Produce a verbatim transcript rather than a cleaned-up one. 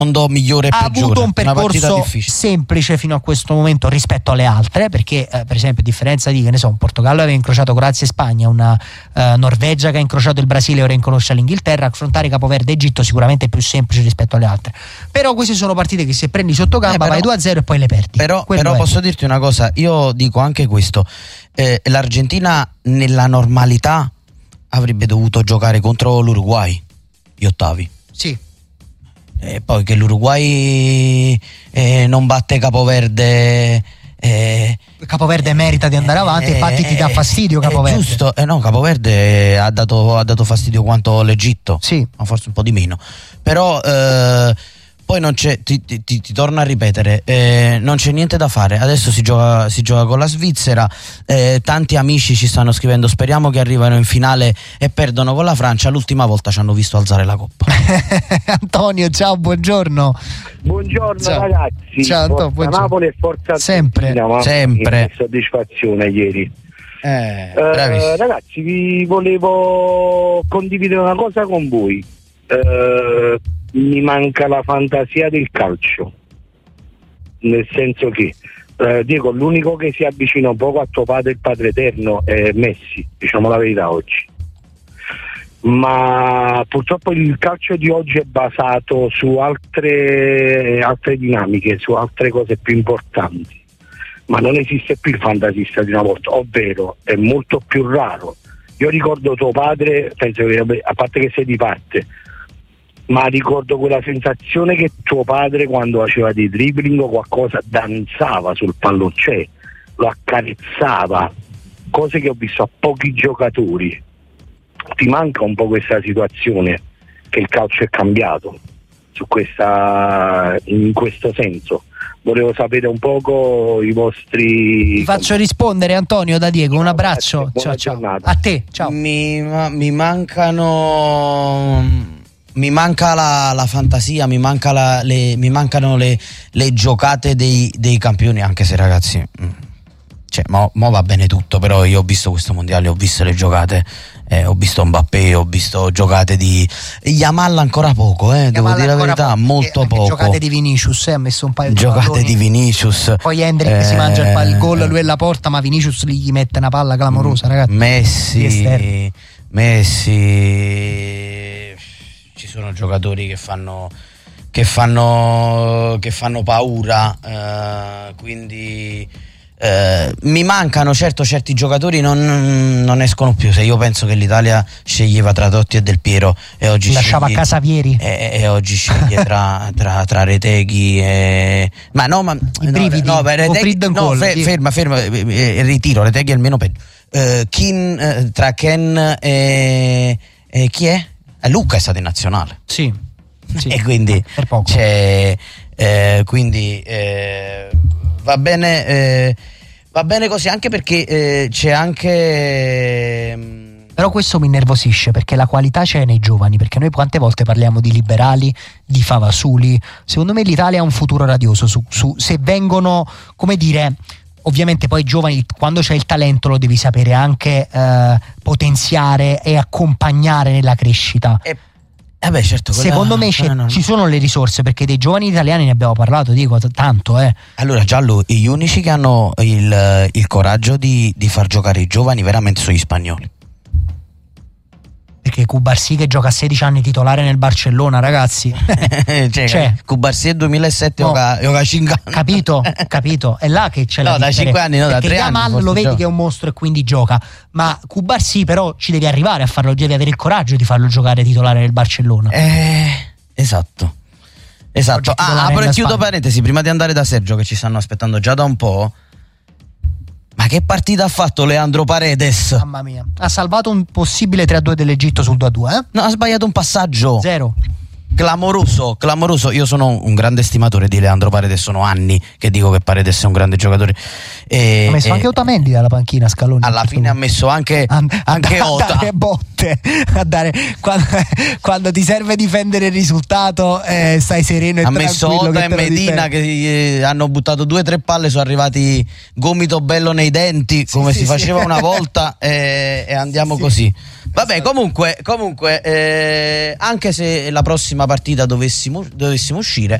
mondo migliore e ha peggiore. avuto un Una partita percorso difficile. semplice fino a questo momento rispetto alle altre, perché eh, per esempio a differenza di, che ne so, un Portogallo aveva incrociato Croazia e Spagna, una eh, Norvegia che ha incrociato il Brasile e ora incrocia l'Inghilterra, affrontare Capoverde e Egitto sicuramente è più semplice rispetto alle altre, però queste sono partite che se prendi sotto gamba Eh, però- vai due a zero e poi le perdi. Però, Quello però è. posso dirti una cosa, io dico anche questo, eh, l'Argentina nella normalità avrebbe dovuto giocare contro l'Uruguay, gli ottavi. Sì. E poi che l'Uruguay eh, non batte Capoverde, eh, Capoverde merita di andare avanti, eh, infatti ti dà fastidio eh, Capoverde. giusto, eh no, Capoverde ha dato, ha dato fastidio quanto l'Egitto, Sì. ma forse un po' di meno, però eh, poi non c'è, ti, ti, ti, ti torno a ripetere, eh, non c'è niente da fare, adesso si gioca, si gioca con la Svizzera, eh, tanti amici ci stanno scrivendo speriamo che arrivino in finale e perdono con la Francia, l'ultima volta ci hanno visto alzare la coppa. Antonio, ciao, buongiorno. Buongiorno Ciao. ragazzi, Ciao, Antonio, forza buongiorno. Napoli e forza Sempre, Argentina, ma sempre. che soddisfazione ieri. Eh, Eh, bravissimo. ragazzi, vi volevo condividere una cosa con voi. Eh, mi manca la fantasia del calcio, nel senso che eh, Diego, l'unico che si avvicina un poco a tuo padre, il Padre Eterno, è Messi, diciamo la verità oggi. Ma purtroppo il calcio di oggi è basato su altre, altre dinamiche, su altre cose più importanti, ma non esiste più il fantasista di una volta, ovvero è molto più raro. Io ricordo tuo padre, penso che, a parte che sei di parte, ma ricordo quella sensazione che tuo padre quando faceva dei dribbling o qualcosa danzava sul palloncè, lo accarezzava, cose che ho visto a pochi giocatori. Ti manca un po' questa situazione, che il calcio è cambiato su questa, in questo senso. Volevo sapere un poco i vostri. Ti faccio rispondere Antonio da Diego, un Ciao, abbraccio. grazie, buona Ciao, ciao. giornata. A te, ciao. Mi, ma- mi mancano mi manca la, la fantasia, mi, manca la, le, mi mancano le, le giocate dei, dei campioni, anche se ragazzi mm, cioè, mo, mo va bene tutto, però io ho visto questo mondiale, ho visto le giocate, eh, ho visto Mbappé, ho visto giocate di Yamal ancora poco, eh, devo Yamal dire la ancora verità, poco, molto anche poco. Giocate di Vinicius, eh, ha messo un paio di Giocate palloni. di Vinicius. Poi Hendrick eh, si mangia il, pal- il gol, lui è la porta, ma Vinicius gli mette una palla clamorosa, ragazzi. Di Messi, esterno. Messi, ci sono giocatori che fanno che fanno che fanno paura, eh, quindi eh, mi mancano certo certi giocatori, non, non escono più. Se io penso che l'Italia sceglieva tra Totti e Del Piero e oggi Lasciava sceglie, a casa Vieri. e, e oggi sceglie tra, tra, tra Reteghi e ma no ma I no, brividi, no, beh, o Reteghi- Frieden no, Cole, fe- sì. ferma ferma eh, eh, ritiro, Reteghi è il meno peggio. Eh, Kin, eh, tra Ken e, e chi è? Eh, Luca è stato in nazionale. Sì, sì. E quindi per poco. c'è eh, quindi eh, va bene eh, va bene così, anche perché eh, c'è anche mm, Però questo mi innervosisce, perché la qualità c'è nei giovani, perché noi quante volte parliamo di liberali, di Favasuli. Secondo me l'Italia ha un futuro radioso su, su, se vengono, come dire, ovviamente poi i giovani, quando c'è il talento lo devi sapere anche eh, potenziare e accompagnare nella crescita. eh, eh beh, certo, quella- Secondo me c'è- quella no, no. ci sono le risorse, perché dei giovani italiani ne abbiamo parlato, dico t- tanto eh. Allora Giallo, gli unici che hanno il, il coraggio di, di far giocare i giovani veramente sono gli spagnoli. Perché Cubarsí che gioca a sedici anni titolare nel Barcellona, ragazzi. cioè, Cioè. Cubarsí nel duemilasette No. gioca, gioca cinque anni. Capito, capito, è là che c'è No, la da differenza. cinque anni, no, da Perché tre anni Yamal forse lo vedi gioca. che è un mostro e quindi gioca, ma Cubarsí però ci devi arrivare a farlo, devi avere il coraggio di farlo giocare titolare nel Barcellona. Eh, esatto. Esatto. Oggi titolare Ah, apro e nella chiudo Spagna. parentesi prima di andare da Sergio, che ci stanno aspettando già da un po'. Ma che partita ha fatto Leandro Paredes? Mamma mia, ha salvato un possibile tre a due dell'Egitto sul due a due, eh? No, ha sbagliato un passaggio. Zero. Clamoroso, clamoroso. Io sono un grande stimatore di Leandro Paredes, sono anni che dico che Paredes è un grande giocatore. E, Ha messo e anche Otamendi dalla panchina, Scaloni. alla fine ha messo anche, a, anche a Ota. dare botte, a dare quando, quando ti serve difendere il risultato, eh, stai sereno e Ha messo tranquillo Ota che e te lo Medina difendi. che eh, hanno buttato due o tre palle, sono arrivati gomito bello nei denti, Sì, come sì, si sì. faceva una volta, e, e andiamo Sì. così. Vabbè, comunque, comunque eh, anche se la prossima partita dovessimo, dovessimo uscire,